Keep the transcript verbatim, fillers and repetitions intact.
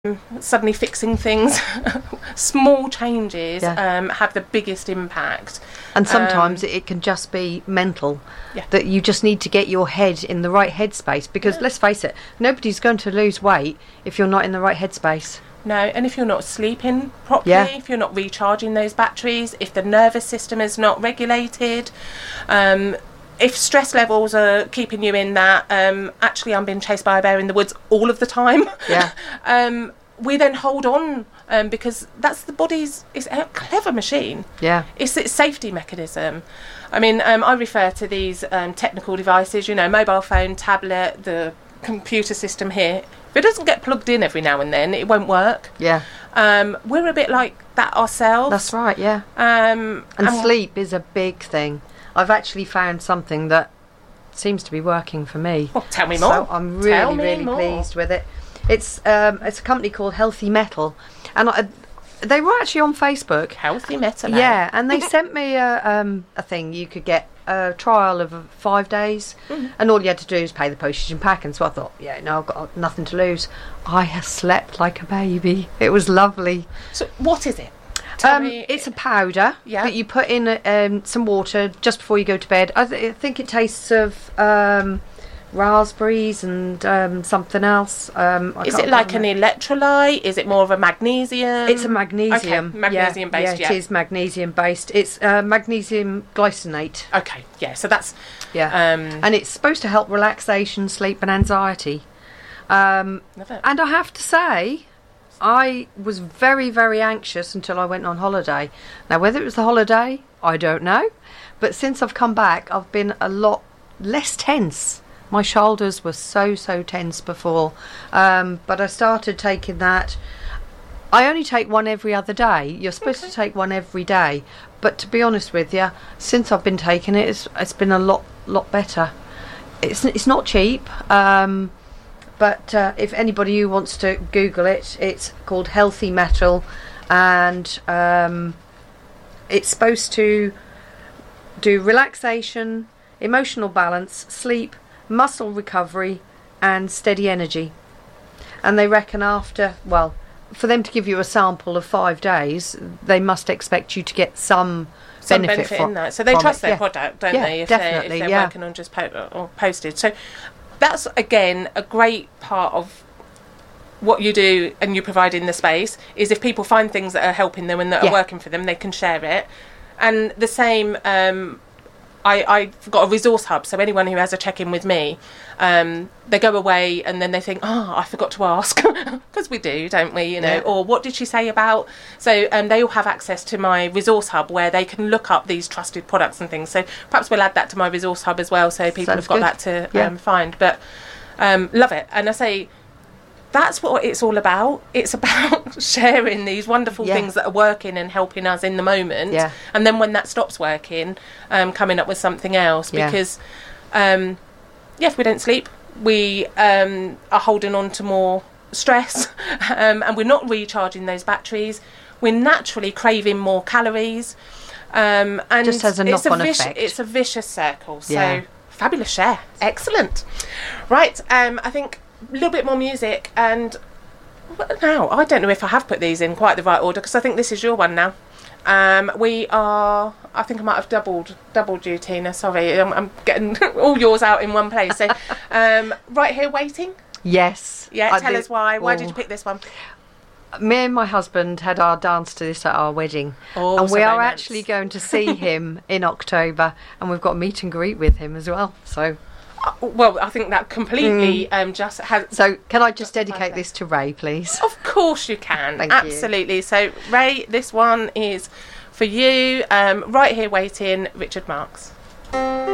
suddenly fixing things. Small changes Yeah. um, have the biggest impact. And sometimes Um, it can just be mental, Yeah. that you just need to get your head in the right headspace, because Yeah. let's face it, nobody's going to lose weight if you're not in the right headspace. No, and if you're not sleeping properly, Yeah. if you're not recharging those batteries, if the nervous system is not regulated, um, if stress levels are keeping you in that, um, actually I'm being chased by a bear in the woods all of the time, Yeah. um, we then hold on um, because that's the body's, it's a clever machine. Yeah. It's its safety mechanism. I mean, um, I refer to these um, technical devices, you know, mobile phone, tablet, the computer system here. If it doesn't get plugged in every now and then, it won't work. Yeah. Um, we're a bit like that ourselves. That's right, yeah. Um, And, and sleep is a big thing. I've actually found something that seems to be working for me. Well, tell me more. So I'm Tell really, me really more. pleased with it. It's um, it's a company called Healthy Metal, and I, they were actually on Facebook. Healthy metal. Yeah, and they sent me a um, a thing. You could get a trial of uh, five days, Mm-hmm. and all you had to do is pay the postage and packing. So I thought, yeah, no, I've got nothing to lose. I have slept like a baby. It was lovely. So what is it? Tell Um, me. it's a powder Yeah. that you put in uh, um, some water just before you go to bed. I, th- I think it tastes of um, raspberries and um, something else. Um, I Is can't it like an remember. electrolyte? Is it more of a magnesium? It's a magnesium. Okay, magnesium yeah, based, Yeah, yeah. it is magnesium based. It's uh, magnesium glycinate. Okay, yeah. So that's Yeah, um, and it's supposed to help relaxation, sleep, and anxiety. Um, love it. and I have to say, I was very, very anxious until I went on holiday. Now, whether it was the holiday, I don't know. But since I've come back, I've been a lot less tense. My shoulders were so, so tense before. Um, but I started taking that. I only take one every other day. You're supposed Okay. to take one every day. But to be honest with you, since I've been taking it, it's, it's been a lot, lot better. It's, it's not cheap. Um, But uh, if anybody who wants to Google it, it's called Healthy Metal, and um, it's supposed to do relaxation, emotional balance, sleep, muscle recovery, and steady energy. And they reckon after, well, for them to give you a sample of five days, they must expect you to get some, Some benefit, benefit from, in that. So they from trust it. their Yeah. product, don't Yeah, they? If they're, if definitely, they're yeah. working on just po- or posted. So that's again a great part of what you do, and you provide in the space is if people find things that are helping them and that Yeah. are working for them, they can share it. And the same, um, I, I've got a resource hub, so anyone who has a check-in with me, um, they go away and then they think, oh, I forgot to ask, because we do, don't we, you know, Yeah. or what did she say about, so um, they all have access to my resource hub where they can look up these trusted products and things, so perhaps we'll add that to my resource hub as well, so people Sounds have got good. that to Yeah. um, find, but um, love it. And I say, that's what it's all about. It's about sharing these wonderful Yeah. things that are working and helping us in the moment. Yeah. And then when that stops working, um, coming up with something else. Yeah. Because, um, yeah, if we don't sleep, we um, are holding on to more stress um, and we're not recharging those batteries. We're naturally craving more calories. Um, and Just has a it's knock-on vici- effect. It's a vicious circle. So, Yeah. fabulous share. Excellent. Right, um, I think a little bit more music, and well, now I don't know if I have put these in quite the right order, because I think this is your one now. Um, we are, I think I might have doubled doubled you, Tina, sorry, I'm, I'm getting all yours out in one place. So um, Right Here Waiting, Yes. yeah, I tell do- us why why did Oh. you pick this one? Me and my husband had our dance to this at our wedding, Oh, and so we are romance. actually going to see him in October, and we've got a meet and greet with him as well. So, Uh, well, I think that completely um, just has. so can I just dedicate perfect. this to Ray, please? Of course you can. Thank you. Absolutely. So, Ray, this one is for you. Um, Right Here Waiting, Richard Marx.